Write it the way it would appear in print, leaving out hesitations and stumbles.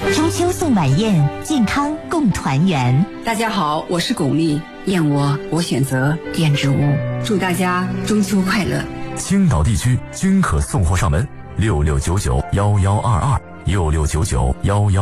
中秋送晚宴，健康共团圆。 大家好，我是巩俐，燕窝我选择燕之屋，祝大家中秋快乐。 青岛地区均可送货上门，66991122，66991122。